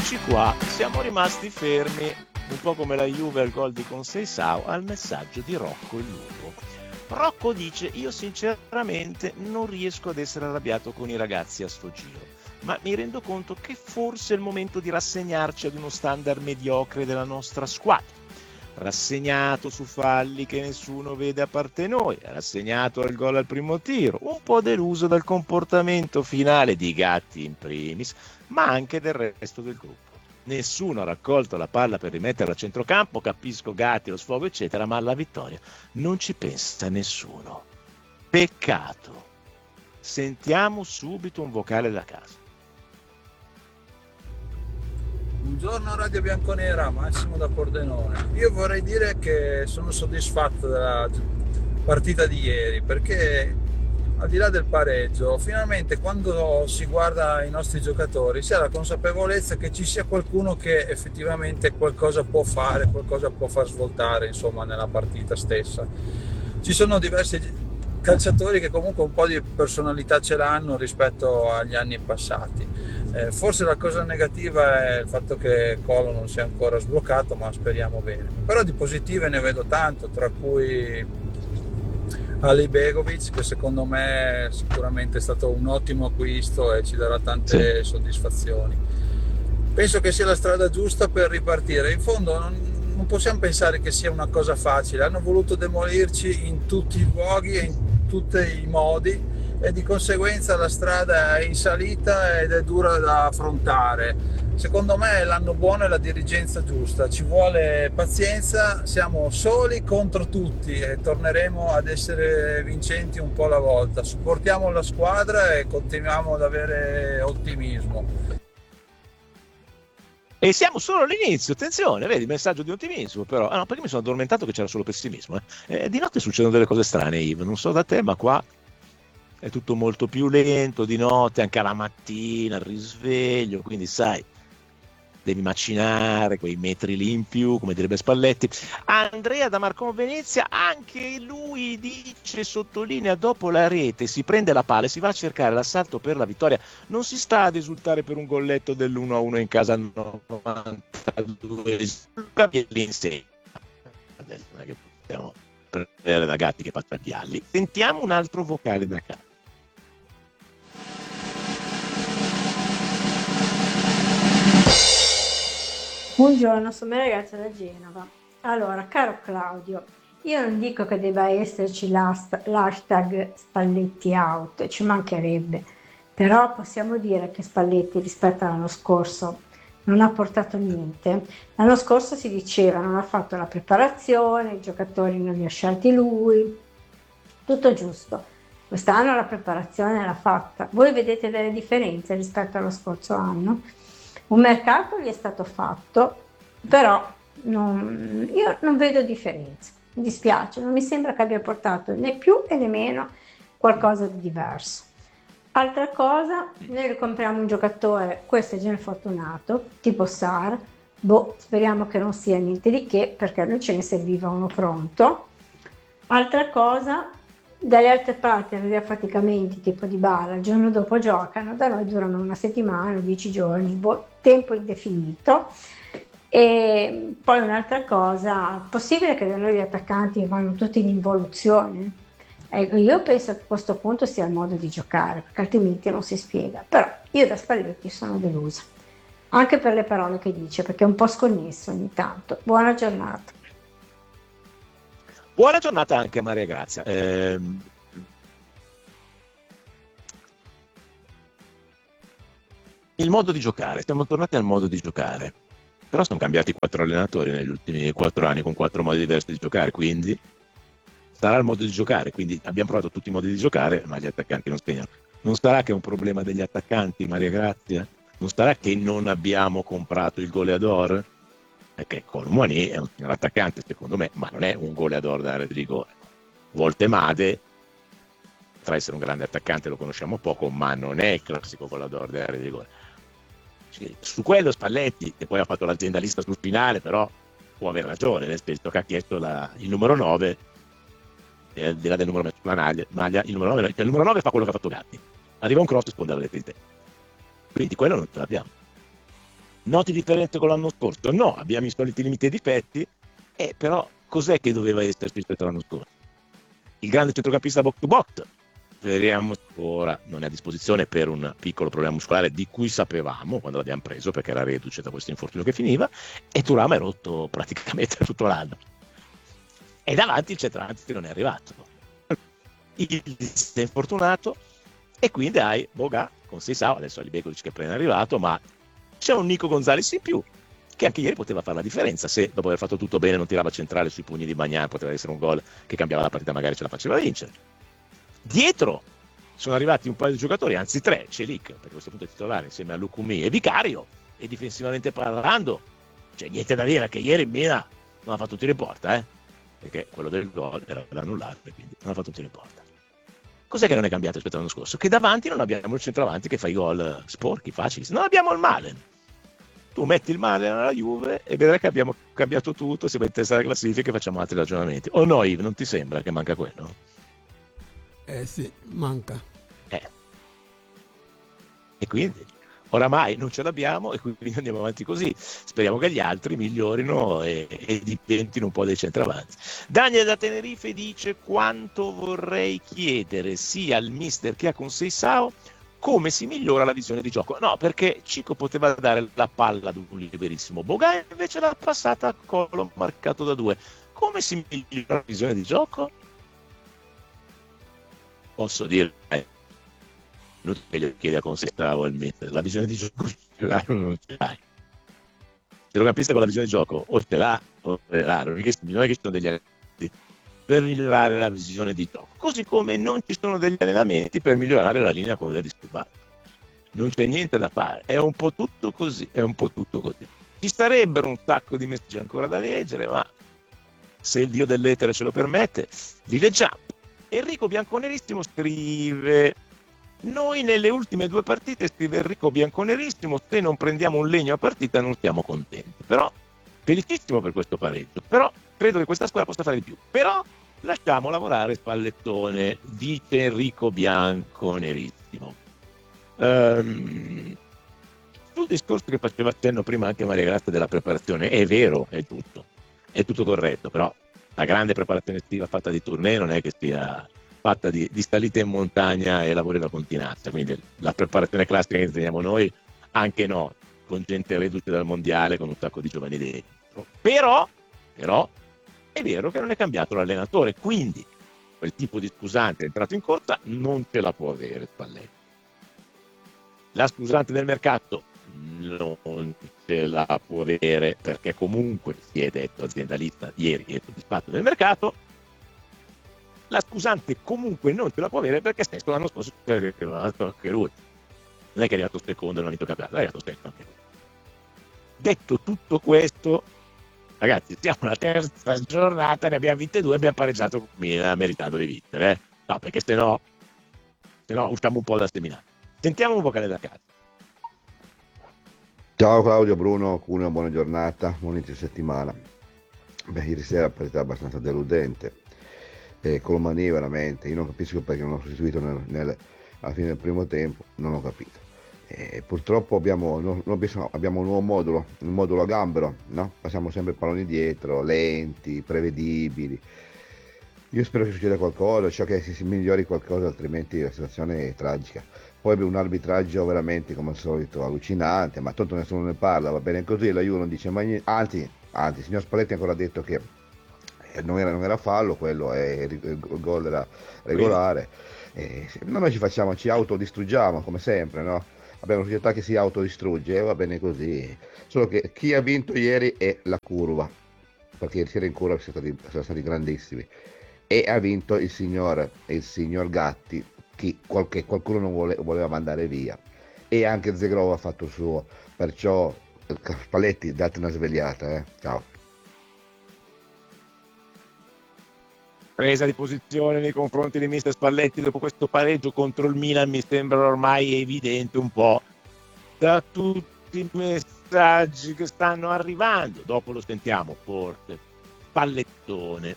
Eccoci qua, siamo rimasti fermi, un po' come la Juve al gol di Conceição, al messaggio di Rocco il Lupo. Rocco dice: io sinceramente non riesco ad essere arrabbiato con i ragazzi a sto giro, ma mi rendo conto che forse è il momento di rassegnarci ad uno standard mediocre della nostra squadra. Rassegnato su falli che nessuno vede a parte noi, rassegnato al gol al primo tiro, un po' deluso dal comportamento finale di Gatti in primis, ma anche del resto del gruppo. Nessuno ha raccolto la palla per rimetterla a centrocampo, capisco Gatti, lo sfogo eccetera, ma alla vittoria non ci pensa nessuno. Peccato. Sentiamo subito un vocale da casa. Buongiorno Radio Bianconera, Massimo da Pordenone. Io vorrei dire che sono soddisfatto della partita di ieri perché al di là del pareggio, finalmente quando si guarda i nostri giocatori si ha la consapevolezza che ci sia qualcuno che effettivamente qualcosa può fare, qualcosa può far svoltare insomma nella partita stessa. Ci sono diversi calciatori che comunque un po' di personalità ce l'hanno rispetto agli anni passati. Forse la cosa negativa è il fatto che Colo non sia ancora sbloccato, ma speriamo bene. Però di positive ne vedo tanto, tra cui Ali Begovic, che secondo me sicuramente è stato un ottimo acquisto e ci darà tante soddisfazioni. Penso che sia la strada giusta per ripartire. In fondo non possiamo pensare che sia una cosa facile, hanno voluto demolirci in tutti i luoghi e in tutti i modi e di conseguenza la strada è in salita ed è dura da affrontare. Secondo me l'anno buono è la dirigenza giusta, ci vuole pazienza, siamo soli contro tutti e torneremo ad essere vincenti un po' alla volta. Supportiamo la squadra e continuiamo ad avere ottimismo. E siamo solo all'inizio, attenzione, vedi il messaggio di ottimismo però. Ah no, perché mi sono addormentato che c'era solo pessimismo. Di notte succedono delle cose strane, Yves, non so da te, ma qua è tutto molto più lento di notte, anche alla mattina, al risveglio, quindi sai, devi macinare quei metri lì in più, come direbbe Spalletti. Andrea da Marcon Venezia, anche lui dice, sottolinea, dopo la rete si prende la palla e si va a cercare l'assalto per la vittoria, non si sta ad esultare per un golletto dell'1-1 in casa 92, l'insegna. Adesso non è che possiamo prendere da Gatti che faccia Vialli. Sentiamo un altro vocale da casa. Buongiorno, sono ragazza da Genova. Allora, caro Claudio, io non dico che debba esserci l'hashtag Spalletti out, ci mancherebbe, però possiamo dire che Spalletti rispetto all'anno scorso non ha portato niente. L'anno scorso si diceva non ha fatto la preparazione, i giocatori non li ha scelti lui, tutto giusto. Quest'anno la preparazione l'ha fatta. Voi vedete delle differenze rispetto allo scorso anno? Un mercato gli è stato fatto, però io non vedo differenze. Mi dispiace, non mi sembra che abbia portato né più e né meno qualcosa di diverso. Altra cosa, noi ricompriamo un giocatore, questo è già infortunato, tipo Sar, speriamo che non sia niente di che, perché a noi ce ne serviva uno pronto. Altra cosa, dalle altre parti aveva affaticamenti tipo di Bala, il giorno dopo giocano, da noi durano una settimana, 10 giorni, tempo indefinito. E poi un'altra cosa, possibile che da noi gli attaccanti vanno tutti in involuzione? Ecco, io penso che a questo punto sia il modo di giocare, perché altrimenti non si spiega. Però io da Spalletti sono delusa, anche per le parole che dice, perché è un po' sconnesso ogni tanto. Buona giornata. Buona giornata anche a Maria Grazia. Il modo di giocare, siamo tornati al modo di giocare, però sono cambiati 4 allenatori negli ultimi 4 anni con 4 modi diversi di giocare, quindi sarà il modo di giocare, quindi abbiamo provato tutti i modi di giocare, ma gli attaccanti non segnano. Non sarà che è un problema degli attaccanti, Maria Grazia? Non sarà che non abbiamo comprato il goleador? Perché Colomani è un attaccante secondo me, ma non è un goleador d'area di rigore. Voltemade, tra essere un grande attaccante lo conosciamo poco, ma non è il classico goleador d'area di rigore. Su quello Spalletti, che poi ha fatto l'aziendalista sul finale, però può aver ragione, nel senso che ha chiesto il numero 9, al di là del numero messo sulla maglia, il numero 9 fa quello che ha fatto Gatti. Arriva un cross e sponda alla rete di te. Quindi quello non ce l'abbiamo. Noti differenze con l'anno scorso? No, abbiamo i soliti limiti e difetti, però cos'è che doveva esserci rispetto all'anno scorso? Il grande centrocampista box to box, speriamo, ora non è a disposizione per un piccolo problema muscolare di cui sapevamo quando l'abbiamo preso, perché era reduce da questo infortunio che finiva, e Thuram è rotto praticamente tutto l'anno. E davanti il centravanti non è arrivato. Il si è infortunato, e quindi hai Boga con Seisao, adesso Ali Begovic che è appena arrivato, ma c'è un Nico Gonzalez in più che anche ieri poteva fare la differenza. Se dopo aver fatto tutto bene non tirava centrale sui pugni di Bagnan, poteva essere un gol che cambiava la partita, magari ce la faceva vincere. Dietro sono arrivati un paio di giocatori, anzi 3, Celic, perché a questo punto è titolare insieme a Lucumi e Vicario, e difensivamente parlando c'è niente da dire, che ieri Mina non ha fatto un tiro in porta, perché quello del gol era da annullare, quindi non ha fatto un tiro in porta. Cos'è che non è cambiato rispetto all'anno scorso? Che davanti non abbiamo il centravanti che fa i gol sporchi, facili, non abbiamo il Malen. Tu metti il Malen alla Juve e vedrai che abbiamo cambiato tutto, siamo in testa alla classifica e facciamo altri ragionamenti. O no, Yves, non ti sembra che manca quello? Sì, manca. E quindi oramai non ce l'abbiamo e quindi andiamo avanti così. Speriamo che gli altri migliorino e diventino un po' dei centravanti. Daniel da Tenerife dice: quanto vorrei chiedere sia al mister che ha con Seisao come si migliora la visione di gioco. No, perché Cico poteva dare la palla ad un liberissimo, Boga invece l'ha passata a Colo marcato da 2. Come si migliora la visione di gioco? Posso dire non te lo chiede con Seisao al mister, la visione di gioco ce l'hai o non ce l'hai? Se lo capisce con la visione di gioco o ce l'ha o ce l'ha, non è che ci sono degli allenamenti per migliorare la visione di gioco, così come non ci sono degli allenamenti per migliorare la linea con le disturbate. Non c'è niente da fare, è un po' tutto così, Ci sarebbero un sacco di messaggi ancora da leggere, ma se il dio dell'etere ce lo permette li leggiamo. Enrico Bianconerissimo scrive: noi nelle ultime 2 partite, scrive Enrico Bianconerissimo, se non prendiamo un legno a partita non siamo contenti, però felicissimo per questo pareggio, però credo che questa squadra possa fare di più, però lasciamo lavorare Spallettone, dice Enrico Bianconerissimo. Sul discorso che faceva accenno prima anche Maria Grazia della preparazione, è vero, è tutto corretto, però la grande preparazione estiva fatta di tournée non è che sia fatta di salite in montagna e lavori da continuanza, quindi la preparazione classica che insegniamo noi anche no, con gente reduce dal mondiale, con un sacco di giovani dentro, però è vero che non è cambiato l'allenatore, quindi quel tipo di scusante entrato in corsa non ce la può avere Spalletti. La scusante del mercato non ce la può avere, perché comunque si è detto aziendalista ieri è soddisfatto del mercato. La scusante comunque non ce la può avere perché stesso l'anno scorso è arrivato anche lui, non è che è arrivato secondo e non ha vinto campionato, è arrivato stesso anche lui. Detto tutto questo, ragazzi, siamo alla terza giornata, ne abbiamo vinte 2, abbiamo pareggiato con Milan meritando di vincere, no, perché se no usciamo un po' da seminare. Sentiamo un vocale da casa. Ciao Claudio, Bruno, una buona giornata, buon inizio settimana. Ieri sera la partita abbastanza deludente, Colomani veramente, io non capisco perché non l'ho sostituito alla fine del primo tempo, non ho capito. Purtroppo abbiamo un nuovo modulo, il modulo a gambero, no? Passiamo sempre i palloni dietro, lenti, prevedibili. Io spero che succeda qualcosa, cioè che si migliori qualcosa, altrimenti la situazione è tragica. Poi un arbitraggio veramente come al solito allucinante, ma tanto nessuno ne parla, va bene così, la Juve non dice mai niente, anzi, il signor Spalletti ha ancora detto che non era fallo, quello il gol era regolare. Noi ci autodistruggiamo come sempre, no? Abbiamo una società che si autodistrugge, va bene così, solo che chi ha vinto ieri è la curva, perché ieri sera in curva sono stati grandissimi, e ha vinto il signor Gatti, che qualcuno non voleva mandare via, e anche Zegrova ha fatto il suo, perciò Spalletti, date una svegliata, ciao. Presa di posizione nei confronti di mister Spalletti dopo questo pareggio contro il Milan mi sembra ormai evidente un po' da tutti i messaggi che stanno arrivando. Dopo lo sentiamo forse. Spallettone,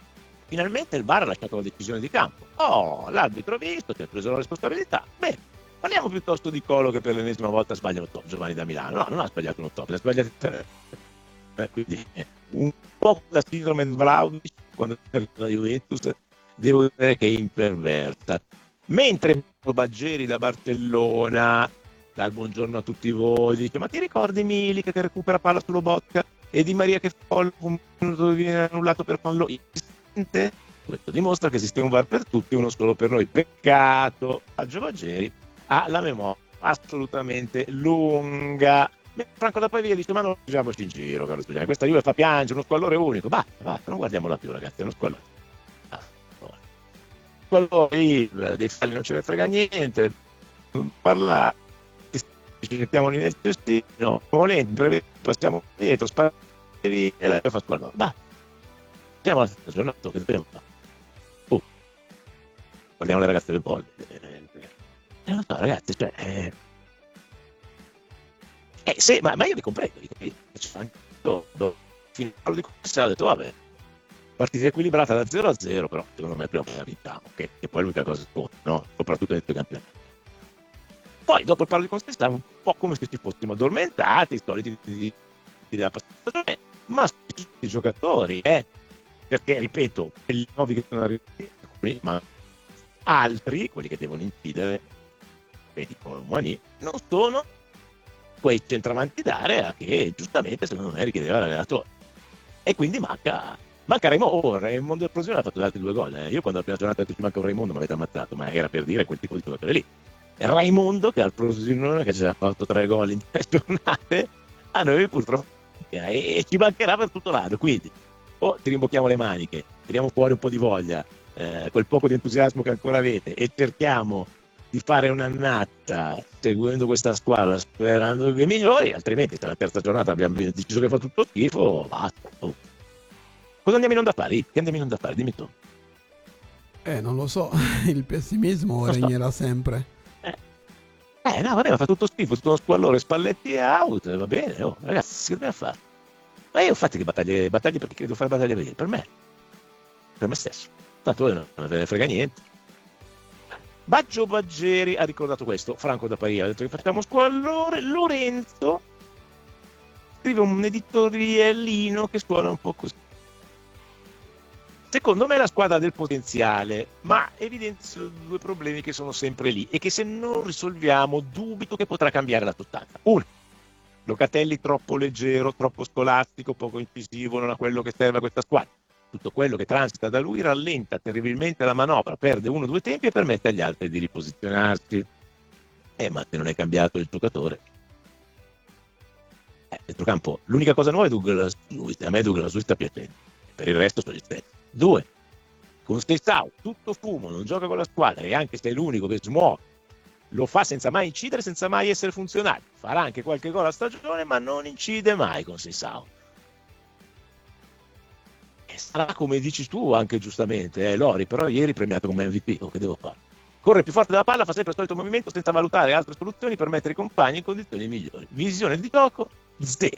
finalmente il VAR ha lasciato la decisione di campo, l'arbitro ha visto, si è preso la responsabilità, bene, Parliamo piuttosto di Colo che per l'ennesima volta sbaglia un top. Giovanni da Milano, no, non ha sbagliato un top, ne ha sbagliati 3. Quindi un po' la sindrome di Vlahovic quando è la Juventus, devo dire che è imperversa. Mentre Baggeri da Barcellona dal buongiorno a tutti voi, dice: ma ti ricordi Milik che recupera palla sullo Bocca e Di Maria che fallo un minuto viene annullato per fallo insistente? Questo dimostra che esiste un VAR per tutti, uno solo per noi. Peccato, Baggio Baggeri ha la memoria assolutamente lunga. Franco da Pavia dice: ma non andiamoci in giro, caro Giuliano, questa Juve fa piangere, uno squallore unico, basta, non guardiamola più, ragazzi, è uno squallore. Squallore, dei falli non ce ne frega niente, non parlare, ci mettiamo nel cestino, volenti, passiamo dietro, spari e lei fa squallore, basta. Siamo alla giornata che dobbiamo fare. Guardiamo le ragazze del Poli. Non so, ragazzi, cioè... ma io vi comprendo, fino al di questa ho detto vabbè, partita equilibrata da 0-0, però secondo me prima o poi la vinciamo, che poi è l'unica cosa che conta, no? Soprattutto nel campionato. Poi dopo il palo di Costanza un po' come se ci fossimo addormentati, soliti della passata, ma i giocatori, perché ripeto, quelli nuovi che sono arrivati, ma altri, quelli che devono incidere, vedi come Muani, non sono quei centravanti d'area che giustamente secondo me richiedeva l'allenatore, e quindi manca Raimondo. Raimondo del Frosinone ha fatto gli altri 2 gol. Io quando la prima giornata ho detto: ci manca un Raimondo, mi avete ammazzato, ma era per dire quel tipo di giocatore lì. Raimondo che al Frosinone che ci ha fatto 3 gol in 3 giornate, a noi purtroppo e ci mancherà per tutto l'anno, quindi o ti rimbocchiamo le maniche, tiriamo fuori un po' di voglia, quel poco di entusiasmo che ancora avete, e cerchiamo di fare un'annata seguendo questa squadra sperando che migliori, altrimenti se la terza giornata abbiamo deciso che fa tutto schifo, basta. Cosa andiamo in onda a fare? Che andiamo in onda a fare? Dimmi tu. Non lo so, il pessimismo regnerà sempre. No, vabbè, ma fa tutto schifo, tutto uno squallore, Spalletti out, va bene, ragazzi, che dobbiamo fare? Ma io infatti che battaglie perché devo fare battaglie per me stesso, tanto non ve ne frega niente. Baggio Baggeri ha ricordato questo, Franco da Pavia ha detto che facciamo squallore, Lorenzo scrive un editorialino che suona un po' così. Secondo me la squadra ha del potenziale, ma evidenzio 2 problemi che sono sempre lì e che se non risolviamo dubito che potrà cambiare la sostanza. 1. Locatelli troppo leggero, troppo scolastico, poco incisivo, non ha quello che serve a questa squadra. Tutto quello che transita da lui rallenta terribilmente la manovra, perde 1-2 tempi e permette agli altri di riposizionarsi. Ma se non è cambiato il giocatore, centrocampo, l'unica cosa nuova è Douglas Luiz, a me Douglas Luiz sta piacendo, per il resto sono gli stessi. 2. Con Stessau, tutto fumo, non gioca con la squadra e anche se è l'unico che smuove, lo fa senza mai incidere, senza mai essere funzionale. Farà anche qualche gol a stagione, ma non incide mai con Stessau. E sarà, come dici tu, anche giustamente, Lori, però ieri premiato come MVP, che devo fare? Corre più forte della palla, fa sempre il solito movimento senza valutare altre soluzioni per mettere i compagni in condizioni migliori. Visione di gioco, 0.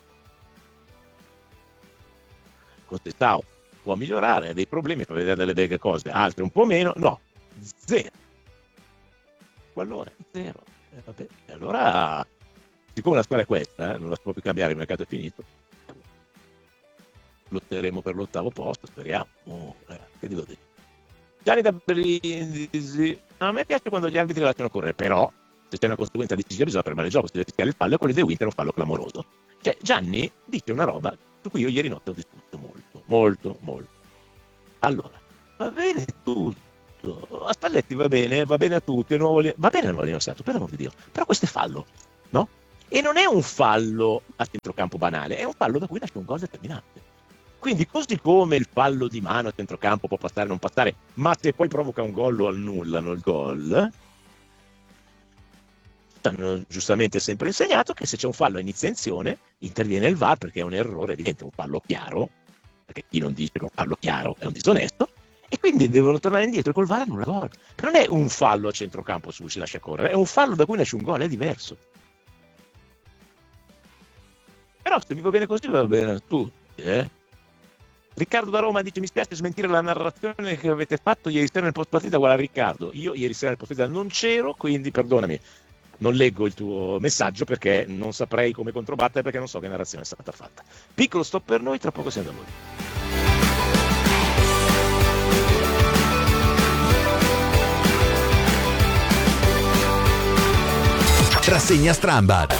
Con Stessau può migliorare, ha dei problemi, fa vedere delle belle cose, altre un po' meno, no, 0. Allora, 0. Vabbè. E allora, siccome la squadra è questa, non la si può più cambiare, il mercato è finito, lotteremo per l'8º posto, speriamo. Che devo dire? Gianni da Brindisi, a me piace quando gli arbitri lasciano correre, però se c'è una conseguenza decisiva bisogna fermare il gioco, se deve fischiare il fallo, e quelli del Winter è un fallo clamoroso. Cioè, Gianni dice una roba su cui io ieri notte ho discusso molto. Allora, va bene tutto, a Spalletti va bene a tutti, va bene il nuovo stato, per amor di Dio, però questo è fallo, no? E non è un fallo a centrocampo banale, è un fallo da cui nasce un gol determinante. Quindi così come il fallo di mano a centrocampo può passare o non passare, ma se poi provoca un gol lo annullano il gol, hanno giustamente sempre insegnato che se c'è un fallo a inizio azione interviene il VAR, perché è un errore evidente, un fallo chiaro, perché chi non dice che un fallo chiaro è un disonesto, e quindi devono tornare indietro e col VAR annulla gol. Però non è un fallo a centrocampo su cui si lascia correre, è un fallo da cui nasce un gol, è diverso. Però se mi va bene così va bene a tutti, Riccardo da Roma dice: mi spiace smentire la narrazione che avete fatto ieri sera nel post partita. Guarda Riccardo, io ieri sera nel post partita non c'ero, quindi perdonami, non leggo il tuo messaggio perché non saprei come controbattere, perché non so che narrazione è stata fatta. Piccolo stop per noi, tra poco siamo da voi. Rassegna Strambad.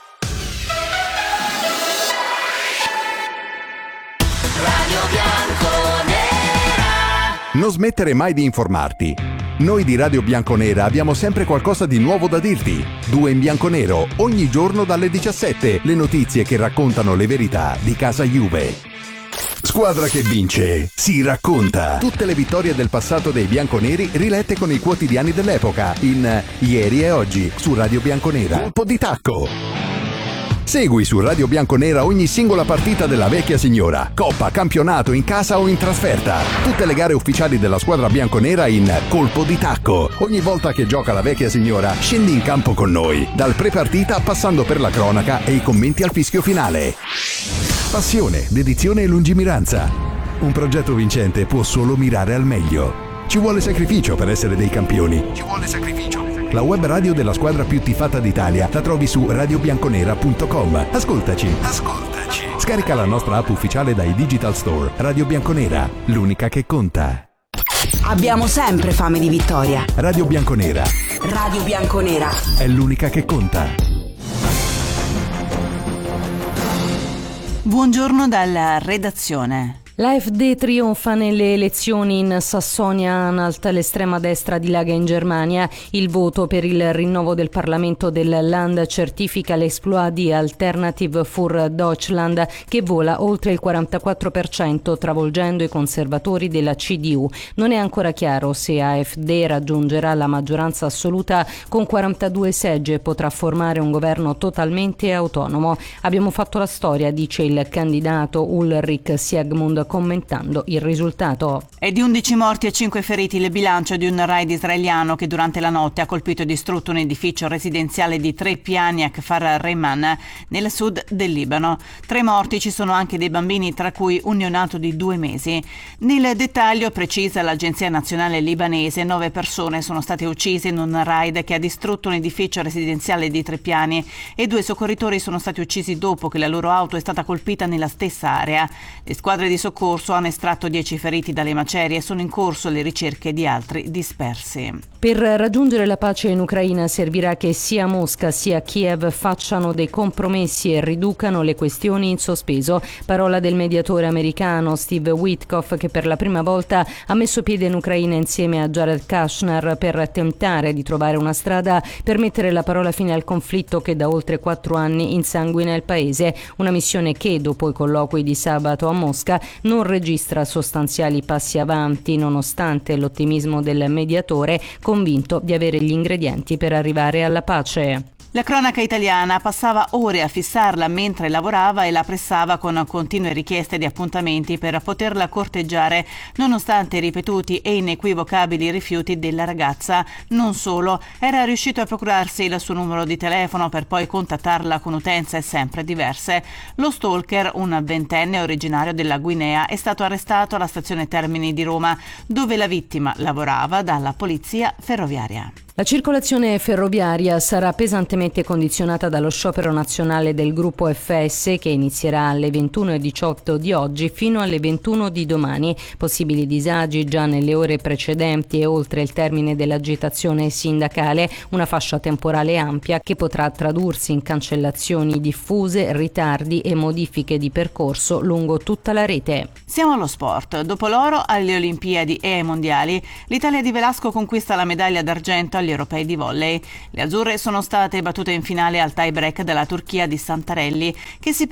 Non smettere mai di informarti. Noi di Radio Bianconera abbiamo sempre qualcosa di nuovo da dirti. 2 in bianco-nero, ogni giorno dalle 17. Le notizie che raccontano le verità di casa Juve. Squadra che vince si racconta. Tutte le vittorie del passato dei bianconeri rilette con i quotidiani dell'epoca in Ieri e Oggi su Radio Bianconera. Colpo di tacco. Segui su Radio Bianconera ogni singola partita della vecchia signora, coppa, campionato, in casa o in trasferta. Tutte le gare ufficiali della squadra bianconera in Colpo di tacco. Ogni volta che gioca la vecchia signora, scendi in campo con noi, dal pre-partita passando per la cronaca e i commenti al fischio finale. Passione, dedizione e lungimiranza. Un progetto vincente può solo mirare al meglio. Ci vuole sacrificio per essere dei campioni. Ci vuole sacrificio. La web radio della squadra più tifata d'Italia la trovi su radiobianconera.com. Ascoltaci. Scarica la nostra app ufficiale dai Digital Store. Radio Bianconera, l'unica che conta. Abbiamo sempre fame di vittoria. Radio Bianconera. Radio Bianconera È l'unica che conta. Buongiorno dalla redazione. L'AfD trionfa nelle elezioni in Sassonia-Anhalt, l'estrema destra dilaga in Germania. Il voto per il rinnovo del Parlamento del Land certifica l'exploit di Alternative für Deutschland, che vola oltre il 44%, travolgendo i conservatori della CDU. Non è ancora chiaro se AfD raggiungerà la maggioranza assoluta con 42 seggi e potrà formare un governo totalmente autonomo. Abbiamo fatto la storia, dice il candidato Ulrich Siegmund commentando il risultato. È di 11 morti e 5 feriti il bilancio di un raid israeliano che durante la notte ha colpito e distrutto un edificio residenziale di 3 piani a Kfar Reiman, nel sud del Libano. 3 morti, ci sono anche dei bambini, tra cui un neonato di 2 mesi. Nel dettaglio, precisa l'Agenzia Nazionale Libanese, 9 persone sono state uccise in un raid che ha distrutto un edificio residenziale di 3 piani e 2 soccorritori sono stati uccisi dopo che la loro auto è stata colpita nella stessa area. Le squadre di soccorso hanno estratto 10 feriti dalle macerie e sono in corso le ricerche di altri dispersi. Per raggiungere la pace in Ucraina servirà che sia Mosca sia Kiev facciano dei compromessi e riducano le questioni in sospeso. Parola del mediatore americano Steve Witkoff, che per la prima volta ha messo piede in Ucraina insieme a Jared Kushner per tentare di trovare una strada per mettere la parola fine al conflitto che da oltre 4 anni insanguina il paese. Una missione che, dopo i colloqui di sabato a Mosca, non registra sostanziali passi avanti, nonostante l'ottimismo del mediatore, convinto di avere gli ingredienti per arrivare alla pace. La cronaca italiana passava ore a fissarla mentre lavorava e la pressava con continue richieste di appuntamenti per poterla corteggiare, nonostante i ripetuti e inequivocabili rifiuti della ragazza. Non solo, era riuscito a procurarsi il suo numero di telefono per poi contattarla con utenze sempre diverse. Lo stalker, un 20enne originario della Guinea, è stato arrestato alla stazione Termini di Roma, dove la vittima lavorava, dalla polizia ferroviaria. La circolazione ferroviaria sarà pesantemente condizionata dallo sciopero nazionale del gruppo FS, che inizierà alle 21:18 di oggi fino alle 21 di domani. Possibili disagi già nelle ore precedenti e oltre il termine dell'agitazione sindacale, una fascia temporale ampia che potrà tradursi in cancellazioni diffuse, ritardi e modifiche di percorso lungo tutta la rete. Siamo allo sport. Dopo l'oro alle Olimpiadi e ai Mondiali, l'Italia di Velasco conquista la medaglia d'argento agli europei di volley. Le azzurre sono state battute in finale al tie break dalla Turchia di Santarelli, che si